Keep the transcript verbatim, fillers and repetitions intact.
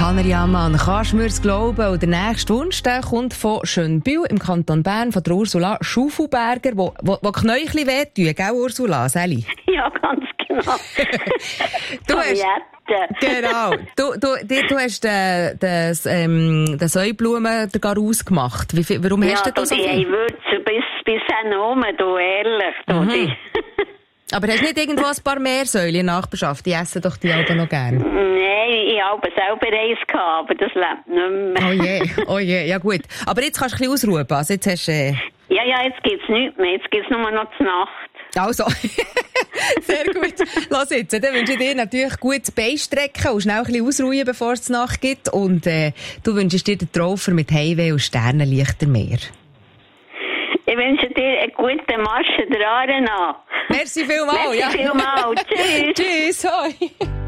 Hanner Jamann, kannst du mir's glauben? Und der nächste Wunsch, der kommt von Schönbühl im Kanton Bern, von der Ursula Schufelberger, wo, wo, wo Knäuchli wehtun, gell Ursula, Sally? Ja, ganz genau. du hast, genau. Du, du, du, du hast den, den, ähm, den Säublumen den Garaus gemacht. Wie viel, warum ja, hast du das so viel? Ja, ich würze bis, bis oben, du, ehrlich. Du, mhm. Aber hast du nicht irgendwo ein paar Meersäule in der Nachbarschaft? Die essen doch die Alben noch gerne. Nein, ich habe selber eins gehabt, aber das lebt nicht mehr. Oh je, oh je, ja gut. Aber jetzt kannst du ein bisschen ausruhen. Also jetzt hast, äh... Ja, ja, jetzt geht's nicht mehr. Jetzt geht's nur noch zur Nacht. Also, sehr gut. Lass jetzt, dann wünsche ich dir natürlich gut Beistrecken und schnell ein bisschen ausruhen, bevor es Nacht gibt. Und äh, du wünschst dir den Traufer mit Heimweh und Sternenlichter mehr. Ich wünsche dir einen guten Marsch der Aare nach. Merci vielmals. Merci ja. vielmals. Tschüss. Tschüss. Hoi.